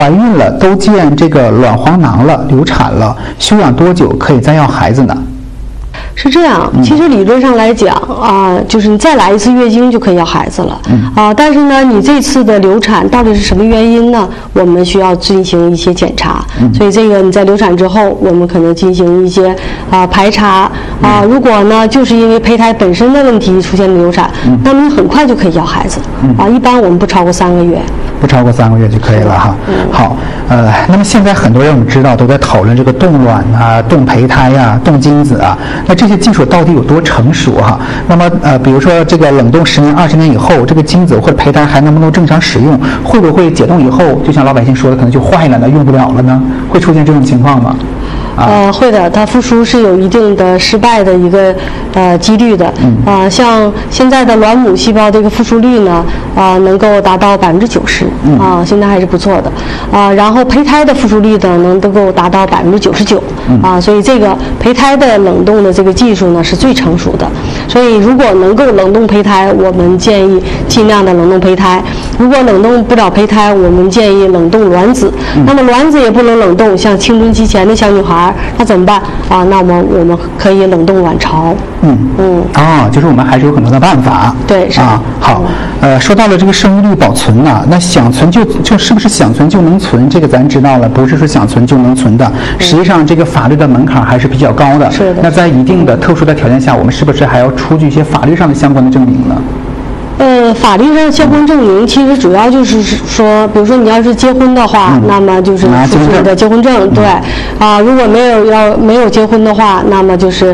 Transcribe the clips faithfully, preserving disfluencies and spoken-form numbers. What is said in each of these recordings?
怀孕了都见这个卵黄囊了，流产了，休养多久可以再要孩子呢？ 是这样，其实理论上来讲啊、呃，就是你再来一次月经就可以要孩子了， 嗯啊、呃，但是呢，你这次的流产到底是什么原因呢？我们需要进行一些检查， 嗯、 所以这个你在流产之后，我们可能进行一些啊、呃、排查啊、呃。如果呢，就是因为胚胎本身的问题出现的流产，嗯、那么你很快就可以要孩子，啊、呃，一般我们不超过三个月。 不超过三个月就可以了哈。 嗯、 好，呃，那么现在很多人我们知道都在讨论这个冻卵啊、冻胚胎呀、啊、冻精子啊，那这些技术到底有多成熟哈？那么呃，比如说这个冷冻十年、二十年以后，这个精子或者胚胎还能不能正常使用？会不会解冻以后，就像老百姓说的，可能就坏了呢，用不了了呢？会出现这种情况吗？啊、 呃，会的，它复苏是有一定的失败的一个呃几率的。嗯。啊、呃，像现在的卵母细胞这个复苏率呢，啊、呃，能够达到百分之九十。嗯。啊，现在还是不错的。啊、呃，然后胚胎的复苏率呢，能够达到百分之九十九。嗯。啊，所以这个胚胎的冷冻的这个技术呢是最成熟的。所以如果能够冷冻胚胎，我们建议尽量的冷冻胚胎。如果冷冻不了胚胎，我们建议冷冻卵子。嗯。那么卵子也不能冷冻，像青春期前的小女孩。那怎么办啊？那么我们可以冷冻卵巢。 嗯嗯啊、哦，就是我们还是有很多的办法。 对，是啊。好，呃，说到了这个生育率保存呢、啊，那想存就就是不是想存就能存？这个咱知道了，不是说想存就能存的。实际上，这个法律的门槛还是比较高的。 是的。 那在一定的特殊的条件下，我们是不是还要出具一些法律上的相关的证明呢？ 呃，法律上相关证明其实主要就是说，比如说你要是结婚的话，嗯、那么就是出示你的结婚证，嗯、对，啊、呃，如果没有要没有结婚的话，那么就是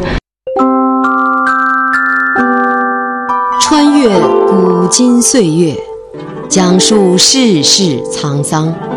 穿越古今岁月，讲述世事沧桑，